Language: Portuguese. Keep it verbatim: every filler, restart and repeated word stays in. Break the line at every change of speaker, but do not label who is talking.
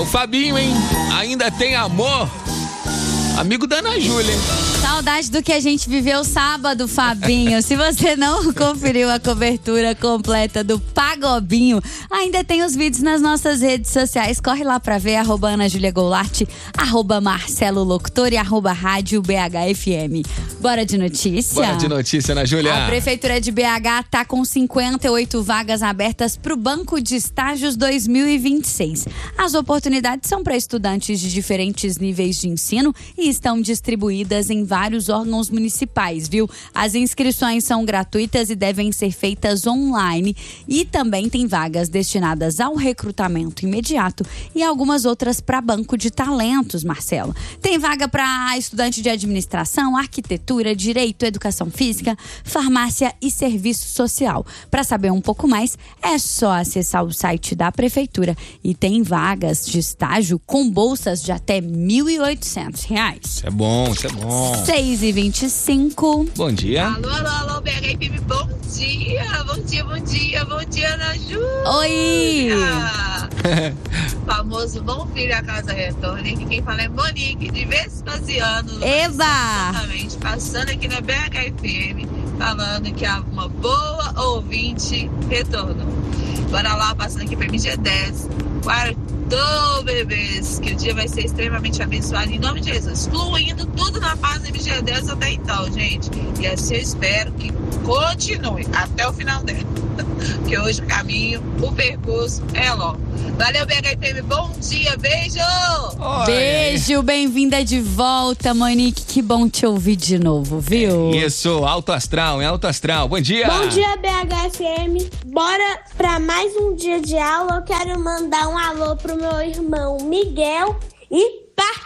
o Fabinho, hein? Ainda tem amor. Amigo da Ana Júlia, hein?
Saudade do que a gente viveu sábado, Fabinho. Se você não conferiu a cobertura completa do Pagobinho, ainda tem os vídeos nas nossas redes sociais. Corre lá pra ver, arroba Ana Júlia Goulart, arroba Marcelo Locutor e arroba Rádio B H F M. Bora de notícia?
Bora de notícia, Ana Júlia.
A Prefeitura de B H tá com cinquenta e oito vagas abertas pro Banco de Estágios dois mil e vinte e seis. As oportunidades são para estudantes de diferentes níveis de ensino e estão distribuídas em vários órgãos municipais, viu? As inscrições são gratuitas e devem ser feitas online. E também tem vagas destinadas ao recrutamento imediato e algumas outras para banco de talentos, Marcelo. Tem vaga para estudante de administração, arquitetura, direito, educação física, farmácia e serviço social. Para saber um pouco mais, é só acessar o site da Prefeitura. E tem vagas de estágio com bolsas de até mil e oitocentos reais.
Isso é bom, isso é bom.
seis e vinte e cinco.
Bom dia.
Alô, alô, alô, B H F M, bom dia, bom dia, bom dia, bom dia, Ana Júlia.
Oi!
Famoso Bom Filho a Casa Retorna, que quem fala é Monique, de Vespasiano.
Eba!
Exatamente, passando aqui na B H F M, falando que há uma boa ouvinte retorno. Bora lá, passando aqui para M G dez, quartou, bebês, que o dia vai ser extremamente abençoado em nome de Jesus, fluindo tudo na paz do M G dez até então, gente, e assim eu espero que continue até o final dela, porque hoje o caminho, o percurso é longo. Valeu, B H F M, bom dia, beijo!
Oi.
Beijo, bem-vinda de volta, Monique, que bom te ouvir de novo, viu?
Isso, alto astral, é alto astral, bom dia!
Bom dia, B H F M. Bora pra mais um dia de aula. Eu quero mandar um alô pro meu irmão Miguel e